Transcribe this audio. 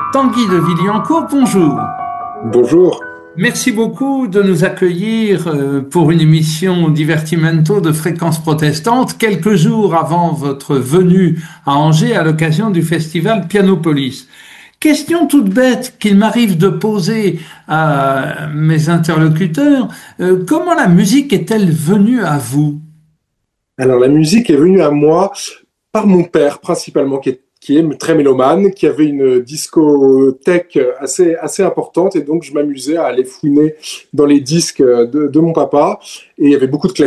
Tanguy de Villiancourt, bonjour. Bonjour. Merci beaucoup de nous accueillir pour une émission Divertimento de Fréquence Protestante, quelques jours avant votre venue à Angers à l'occasion du festival Pianopolis. Question toute bête qu'il m'arrive de poser à mes interlocuteurs, comment la musique est-elle venue à vous? Alors la musique est venue à moi par mon père principalement, qui est très mélomane, qui avait une discothèque assez importante et donc je m'amusais à aller fouiner dans les disques de mon papa et il y avait beaucoup de classiques.